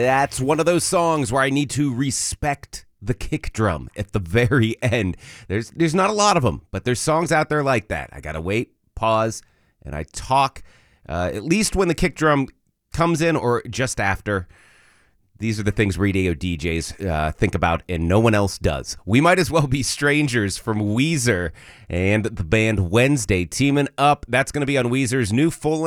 That's one of those songs where I need to respect the kick drum at the very end. There's not a lot of them, but there's songs out there like that. I gotta wait, pause, and I talk at least when the kick drum comes in or just after. These are the things radio DJs think about, and no one else does. We Might As Well Be Strangers from Weezer and the band Wednesday teaming up. That's going to be on Weezer's new full